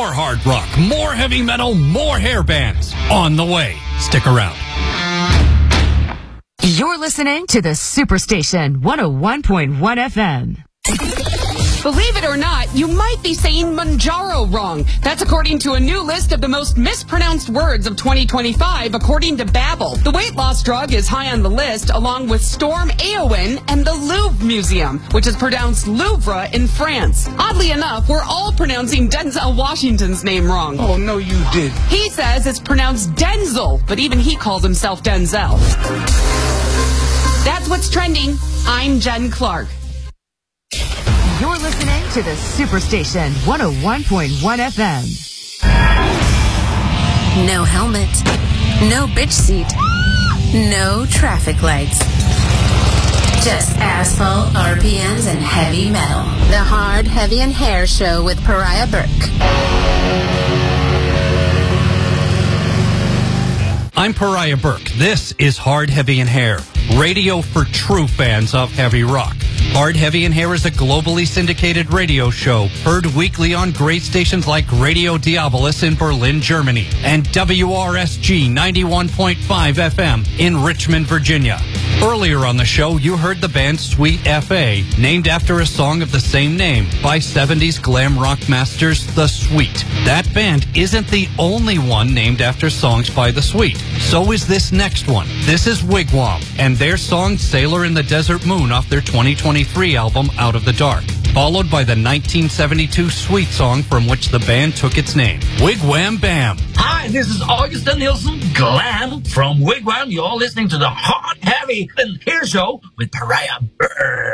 More hard rock, more heavy metal, more hair bands on the way. Stick around. You're listening to the Superstation 101.1 FM. Believe it or not, you might be saying Manjaro wrong. That's according to a new list of the most mispronounced words of 2025, according to Babbel. The weight loss drug is high on the list, along with Storm Éowyn and the Louvre Museum, which is pronounced Louvre in France. Oddly enough, we're all pronouncing Denzel Washington's name wrong. Oh, no, you did. He says it's pronounced Denzel, but even he calls himself Denzel. That's what's trending. I'm Jen Clark. You're listening to the Superstation 101.1 FM. No helmet, no bitch seat, no traffic lights. Just asphalt, RPMs, and heavy metal. The Hard, Heavy, and Hair Show with Pariah Burke. I'm Pariah Burke. This is Hard, Heavy, and Hair, radio for true fans of heavy rock. Hard, Heavy, and Hair is a globally syndicated radio show heard weekly on great stations like Radio Diabolus in Berlin, Germany, and WRSG 91.5 FM in Richmond, Virginia. Earlier on the show, you heard the band Sweet F.A., named after a song of the same name by 70s glam rock masters The Sweet. That band isn't the only one named after songs by The Sweet. So is this next one. This is Wigwam, and their song Sailor in the Desert Moon off their 2023 album Out of the Dark, followed by the 1972 Sweet song from which the band took its name, Wigwam Bam. Hi, this is Augusta Nielsen Glam from Wigwam. You're listening to the Hard, Heavy, and Hair Show with Pariah Burke.